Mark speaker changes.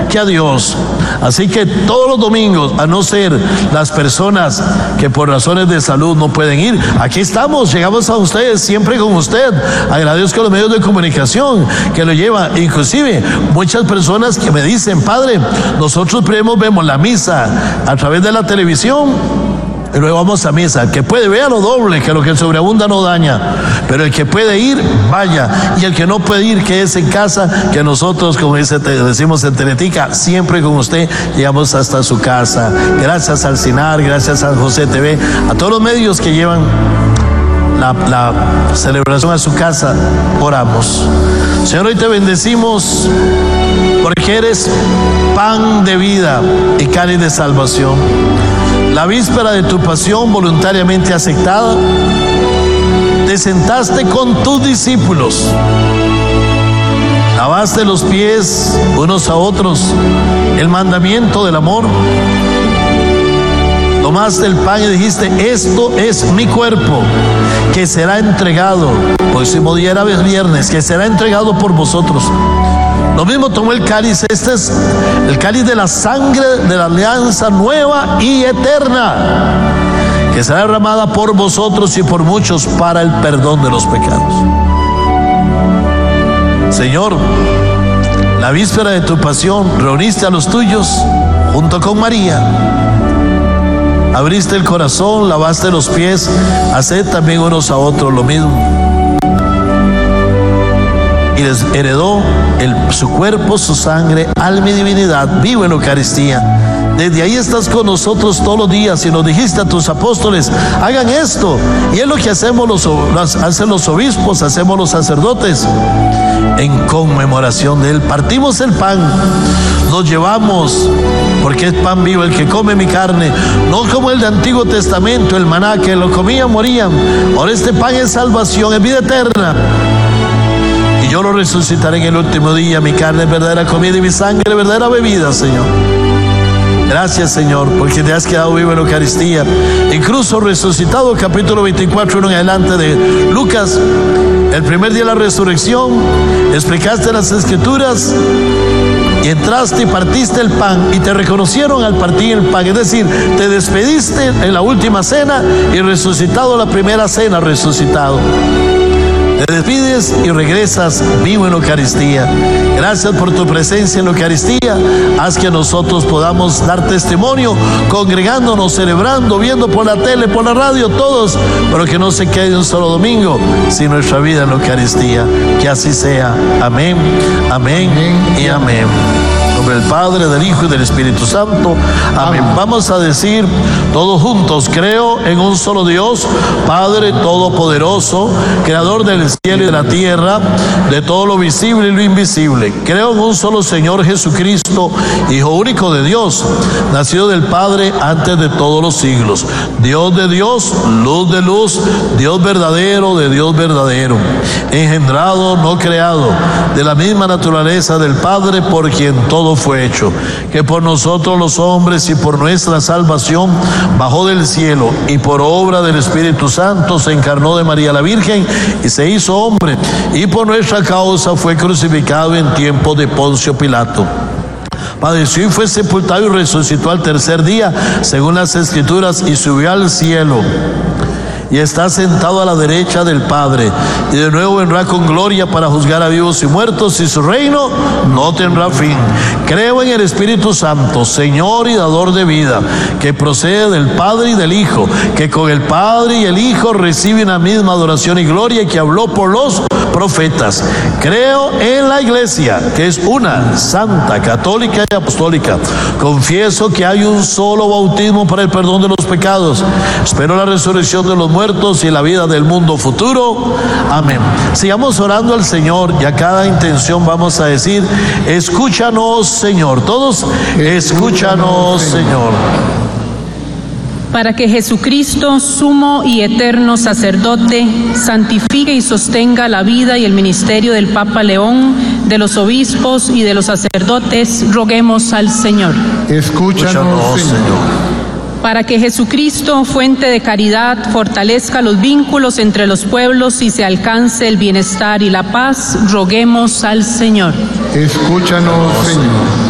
Speaker 1: que a Dios. Así que todos los domingos, a no ser las personas que por razones de salud no pueden ir, aquí estamos, llegamos a ustedes, siempre con usted. Agradezco a los medios de comunicación que lo llevan, inclusive muchas personas que me dicen: padre, nosotros primero vemos la misa a través de la televisión y luego vamos a misa. El que puede, vea lo doble, que lo que sobreabunda no daña. Pero el que puede ir, vaya. Y el que no puede ir, quédese en casa, que nosotros, como decimos en Teletica, siempre con usted llegamos hasta su casa. Gracias al CINAR, gracias a José TV, a todos los medios que llevan la celebración a su casa. Oramos. Señor, hoy te bendecimos porque eres pan de vida y cáliz de salvación. La víspera de tu pasión voluntariamente aceptada, te sentaste con tus discípulos, lavaste los pies unos a otros, el mandamiento del amor, tomaste el pan y dijiste: esto es mi cuerpo, que será entregado, próximo día era viernes, que será entregado por vosotros. Lo mismo tomó el cáliz. Este es el cáliz de la sangre de la alianza nueva y eterna, que será derramada por vosotros y por muchos para el perdón de los pecados. Señor, la víspera de tu pasión reuniste a los tuyos junto con María. Abriste el corazón, lavaste los pies, haced también unos a otros lo mismo. Y les heredó su cuerpo, su sangre, alma y divinidad, vivo en la Eucaristía. Desde ahí estás con nosotros todos los días y nos dijiste a tus apóstoles: hagan esto. Y es lo que hacen los obispos, hacemos los sacerdotes en conmemoración de él. Partimos el pan, nos llevamos, porque es pan vivo el que come mi carne, no como el de Antiguo Testamento, el maná, que lo comían, morían. Ahora este pan es salvación, es vida eterna. Y yo lo resucitaré en el último día. Mi carne es verdadera comida y mi sangre es verdadera bebida, Señor. Gracias, Señor, porque te has quedado vivo en la Eucaristía. Incluso resucitado, capítulo 24, en adelante de Lucas, el primer día de la resurrección, explicaste las Escrituras y entraste y partiste el pan y te reconocieron al partir el pan. Es decir, te despediste en la última cena y resucitado la primera cena, resucitado. Te despides y regresas vivo en la Eucaristía. Gracias por tu presencia en la Eucaristía. Haz que nosotros podamos dar testimonio, congregándonos, celebrando, viendo por la tele, por la radio, todos, pero que no se quede un solo domingo sin nuestra vida en la Eucaristía. Que así sea. Amén, amén y amén. En nombre del Padre, del Hijo y del Espíritu Santo. Amén. Vamos a decir todos juntos: creo en un solo Dios, Padre Todopoderoso, Creador del cielo y de la tierra, de todo lo visible y lo invisible. Creo en un solo Señor Jesucristo, Hijo único de Dios, nacido del Padre antes de todos los siglos, Dios de Dios, luz de luz, Dios verdadero de Dios verdadero, engendrado, no creado, de la misma naturaleza del Padre, por quien todo fue hecho, que por nosotros los hombres y por nuestra salvación bajó del cielo y por obra del Espíritu Santo se encarnó de María la Virgen y se hizo hombre, y por nuestra causa fue crucificado en tiempo de Poncio Pilato. Padeció y fue sepultado y resucitó al tercer día, según las Escrituras, y subió al cielo. Y está sentado a la derecha del Padre, y de nuevo vendrá con gloria para juzgar a vivos y muertos, y su reino no tendrá fin. Creo en el Espíritu Santo, Señor y dador de vida, que procede del Padre y del Hijo, que con el Padre y el Hijo reciben la misma adoración y gloria, y que habló por los profetas. Creo en la Iglesia, que es una, santa, católica y apostólica. Confieso que hay un solo bautismo para el perdón de los pecados. Espero la resurrección de los muertos y la vida del mundo futuro. Amén. Sigamos orando al Señor, y a cada intención vamos a decir: escúchanos, Señor. Todos, escúchanos, Señor.
Speaker 2: Para que Jesucristo, sumo y eterno sacerdote, santifique y sostenga la vida y el ministerio del Papa León, de los obispos y de los sacerdotes, roguemos al Señor.
Speaker 3: Escúchanos, Señor.
Speaker 2: Para que Jesucristo, fuente de caridad, fortalezca los vínculos entre los pueblos y se alcance el bienestar y la paz, roguemos al Señor.
Speaker 3: Escúchanos, Señor.